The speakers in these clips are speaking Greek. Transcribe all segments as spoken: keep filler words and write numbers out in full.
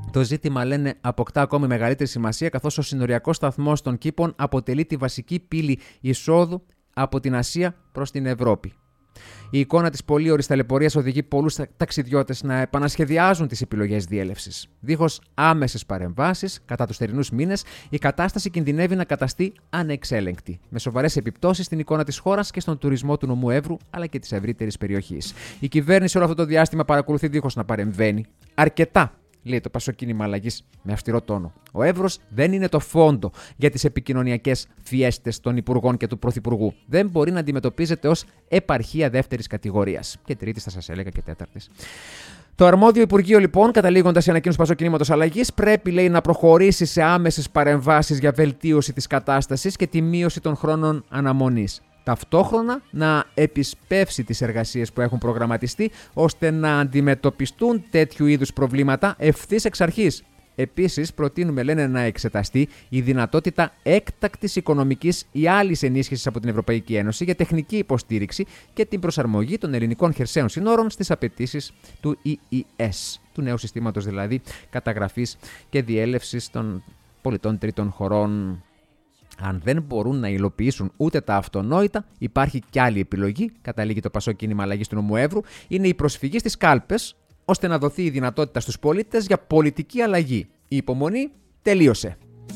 Το ζήτημα, λένε, αποκτά ακόμη μεγαλύτερη σημασία, καθώς ο συνοριακός σταθμός των Κήπων αποτελεί τη βασική πύλη εισόδου από την Ασία προς την Ευρώπη. Η εικόνα της πολύωρης ταλαιπωρίας οδηγεί πολλούς ταξιδιώτες να επανασχεδιάζουν τις επιλογές διέλευσης. Δίχως άμεσες παρεμβάσεις, κατά τους θερινούς μήνες, η κατάσταση κινδυνεύει να καταστεί ανεξέλεγκτη, με σοβαρές επιπτώσεις στην εικόνα της χώρας και στον τουρισμό του νομού Εύρου, αλλά και της ευρύτερης περιοχής. Η κυβέρνηση όλο αυτό το διάστημα παρακολουθεί δίχως να παρεμβαίνει. Αρκετά, λέει το Πασοκίνημα Αλλαγής με αυστηρό τόνο. Ο Εύρος δεν είναι το φόντο για τις επικοινωνιακές φιέστες των Υπουργών και του Πρωθυπουργού. Δεν μπορεί να αντιμετωπίζεται ως επαρχία δεύτερης κατηγορίας. Και τρίτης, θα σας έλεγα, και τέταρτης. Το αρμόδιο Υπουργείο, λοιπόν, καταλήγοντας η ανακοίνωση του Πασοκινήματος Αλλαγής, πρέπει, λέει, να προχωρήσει σε άμεσες παρεμβάσεις για βελτίωση της κατάστασης και τη μείωση των χρόνων αναμονής. Ταυτόχρονα να επισπεύσει τις εργασίες που έχουν προγραμματιστεί ώστε να αντιμετωπιστούν τέτοιου είδους προβλήματα ευθύς εξ αρχής. Επίσης, προτείνουμε, λένε, να εξεταστεί η δυνατότητα έκτακτης οικονομικής ή άλλης ενίσχυσης από την Ευρωπαϊκή Ένωση για τεχνική υποστήριξη και την προσαρμογή των ελληνικών χερσαίων συνόρων στις απαιτήσεις του ι ι ες, του νέου συστήματος δηλαδή καταγραφής και διέλευσης των πολιτών τρίτων χωρών. Αν δεν μπορούν να υλοποιήσουν ούτε τα αυτονόητα, υπάρχει κι άλλη επιλογή, καταλήγει το Πασοκίνημα Αλλαγής του νομού Εύρου, είναι η προσφυγή στις κάλπες, ώστε να δοθεί η δυνατότητα στους πολίτες για πολιτική αλλαγή. Η υπομονή τελείωσε.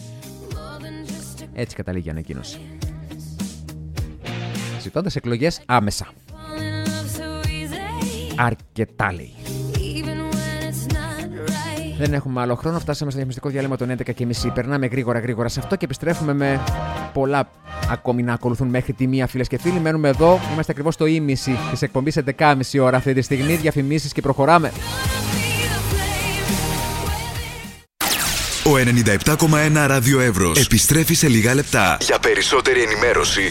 Έτσι καταλήγει η ανακοίνωση. Ζητώντας εκλογές άμεσα. Αρκετά, λέει. Δεν έχουμε άλλο χρόνο. Φτάσαμε στο διαφημιστικό διάλειμμα των έντεκα και μισή. Περνάμε γρήγορα γρήγορα σε αυτό και επιστρέφουμε με πολλά ακόμη να ακολουθούν μέχρι τη μία, φίλες και φίλοι. Μένουμε εδώ. Είμαστε ακριβώς στο ίμιση της εκπομπής, έντεκα και μισή ώρα αυτή τη στιγμή. Διαφημίσεις και προχωράμε. Ο ενενήντα επτά κόμμα ένα Ράδιο Εύρος επιστρέφει σε λίγα λεπτά. Για περισσότερη ενημέρωση,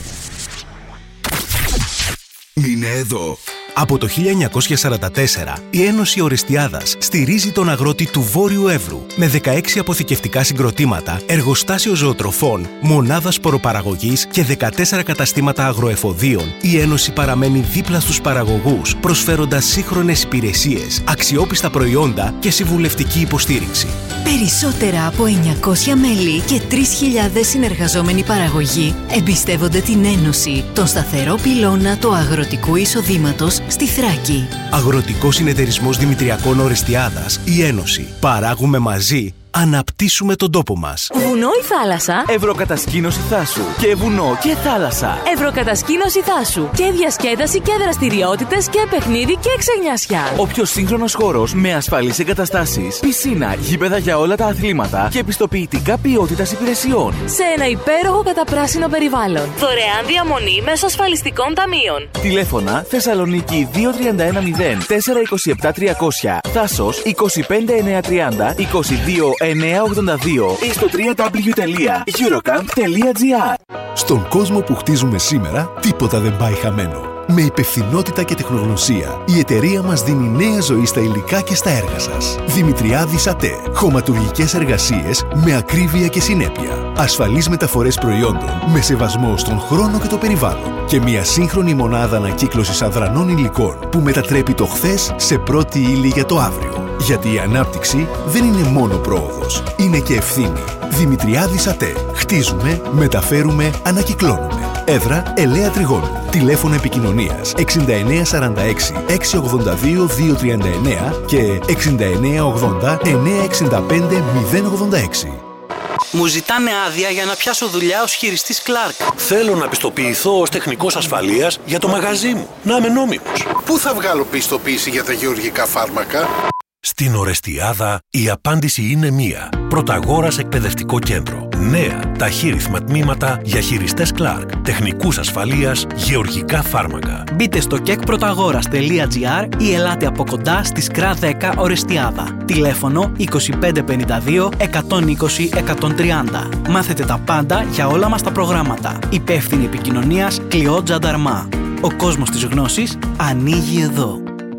μείνε εδώ. Από το χίλια εννιακόσια σαράντα τέσσερα, η Ένωση Ορεστιάδας στηρίζει τον αγρότη του Βόρειου Εύρου με δεκαέξι αποθηκευτικά συγκροτήματα, εργοστάσιο ζωοτροφών, μονάδα σποροπαραγωγής και δεκατέσσερα καταστήματα αγροεφοδίων. Η Ένωση παραμένει δίπλα στους παραγωγούς, προσφέροντας σύγχρονες υπηρεσίες, αξιόπιστα προϊόντα και συμβουλευτική υποστήριξη. Περισσότερα από εννιακόσια μέλη και τρεις χιλιάδες συνεργαζόμενοι παραγωγοί εμπιστεύονται την Ένωση, τον σταθερό πυλώνα του αγροτικού εισοδήματος στη Θράκη. Αγροτικός Συνεταιρισμός Δημητριακών Ορεστιάδας, η Ένωση. Παράγουμε μαζί. Αναπτύσσουμε τον τόπο μας. Βουνό ή θάλασσα? Ευρωκατασκήνωση Θάσου. Και βουνό και θάλασσα. Ευρωκατασκήνωση Θάσου. Και διασκέδαση και δραστηριότητες και παιχνίδι και ξενιασιά. Ο πιο σύγχρονος χώρος με ασφαλείς εγκαταστάσεις, πισίνα, γήπεδα για όλα τα αθλήματα και επιστοποιητικά ποιότητας υπηρεσιών. Σε ένα υπέροχο καταπράσινο περιβάλλον. Δωρεάν διαμονή μέσω ασφαλιστικών ταμείων. Τηλέφωνα Θεσσαλονίκη δύο τρία ένα μηδέν τέσσερα είκοσι επτά τριακόσια. Θάσος είκοσι πέντε εννιακόσια τριάντα είκοσι δύο εννιακόσια ογδόντα δύο ή στο double-u double-u double-u τελεία eurocamp τελεία gr. Στον κόσμο που χτίζουμε σήμερα, τίποτα δεν πάει χαμένο. Με υπευθυνότητα και τεχνογνωσία, η εταιρεία μας δίνει νέα ζωή στα υλικά και στα έργα σας. Δημητριάδης ΑΤΕ. Χωματουργικές εργασίες με ακρίβεια και συνέπεια. Ασφαλείς μεταφορές προϊόντων με σεβασμό στον χρόνο και το περιβάλλον. Και μια σύγχρονη μονάδα ανακύκλωσης αδρανών υλικών που μετατρέπει το χθες σε πρώτη ύλη για το αύριο. Γιατί η ανάπτυξη δεν είναι μόνο πρόοδος, είναι και ευθύνη. Δημητριάδης ΑΤΕ. Χτίζουμε, μεταφέρουμε, ανακυκλώνουμε. Έδρα Ελαία Τριγώνου. Τηλέφωνο επικοινωνίας εξήντα εννέα σαράντα έξι εξακόσια ογδόντα δύο διακόσια τριάντα εννέα και εξήντα εννέα ογδόντα εννιακόσια εξήντα πέντε μηδέν ογδόντα έξι. Μου ζητάνε άδεια για να πιάσω δουλειά ως χειριστής Clark. Θέλω να πιστοποιηθώ ως τεχνικός ασφαλείας για το μαγαζί μου. Να είμαι νόμιμος. Πού θα βγάλω πιστοποίηση για τα γεωργικά φάρμακα? Στην Ορεστιάδα η απάντηση είναι μία. Πρωταγόρας Εκπαιδευτικό Κέντρο. Νέα ταχύρυθμα τμήματα για χειριστές Clark, τεχνικούς ασφαλείας, γεωργικά φάρμακα. Μπείτε στο κεκ πρωταγόρας τελεία gr ή ελάτε από κοντά στη ΣΚΡΑ δέκα Ορεστιάδα. Τηλέφωνο είκοσι πέντε πενήντα δύο εκατόν είκοσι εκατόν τριάντα. Μάθετε τα πάντα για όλα μας τα προγράμματα. Υπεύθυνη επικοινωνίας Κλειό Τζανταρμά. Ο κόσμος της γνώσης ανοίγει εδώ.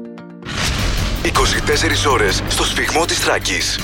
είκοσι τέσσερις ώρες στο σφιγμό της Θράκης.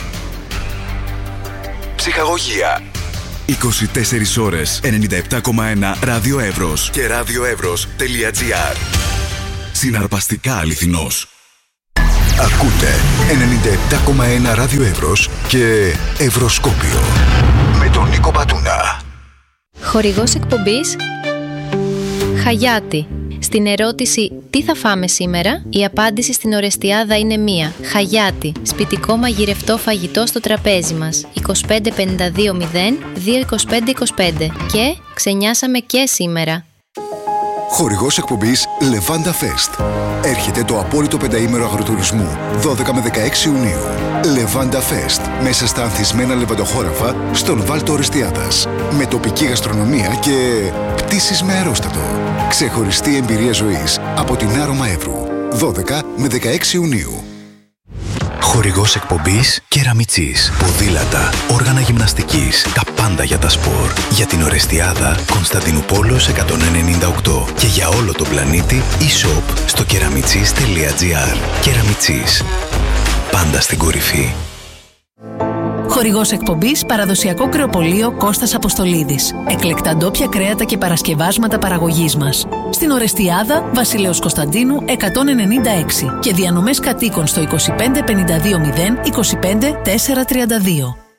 Ψυχαγωγία. είκοσι τέσσερις ώρες ενενήντα επτά κόμμα ένα Ράδιο Εύρος και radioevros τελεία gr. Συναρπαστικά αληθινός. Ακούτε ενενήντα επτά κόμμα ένα Ράδιο Εύρος και Ευρωσκόπιο με τον Νίκο Πατούνα. Χορηγός εκπομπής Χαγιάτι. Στην ερώτηση «Τι θα φάμε σήμερα?» η απάντηση στην Ορεστιάδα είναι μία. Χαγιάτι. Σπιτικό μαγειρευτό φαγητό στο τραπέζι μας. είκοσι πέντε πενήντα δύο μηδέν δύο είκοσι πέντε είκοσι πέντε. Και ξενιάσαμε και σήμερα. Χορηγός εκπομπής Levanda Fest. Έρχεται το απόλυτο πενταήμερο αγροτουρισμού δώδεκα με δεκαέξι Ιουνίου. Levanda Fest. Μέσα στα ανθισμένα λεβαντοχώραφα στον Βάλτο Ορεστιάδας. Με τοπική γαστρονομία και πτήσεις με αερόστατο. Ξεχωριστή εμπειρία ζωής από την Άρωμα Εύρου. δώδεκα με δεκαέξι Ιουνίου. Χορηγός εκπομπής Κεραμιτσής. Ποδήλατα, όργανα γυμναστικής, τα πάντα για τα σπορ. Για την Ορεστιάδα, Κωνσταντινούπολος εκατόν ενενήντα οκτώ. Και για όλο τον πλανήτη, e-shop στο κεραμιτσής τελεία τζι άρ. Κεραμιτσής. Πάντα στην κορυφή. Χορηγός εκπομπής παραδοσιακό κρεοπωλείο Κώστας Αποστολίδης. Εκλεκτά ντόπια κρέατα και παρασκευάσματα παραγωγής μας. Στην Ορεστιάδα, Βασιλέως Κωνσταντίνου εκατόν ενενήντα έξι και διανομές κατοίκων στο είκοσι πέντε πενήντα δύο μηδέν είκοσι πέντε τετρακόσια τριάντα δύο.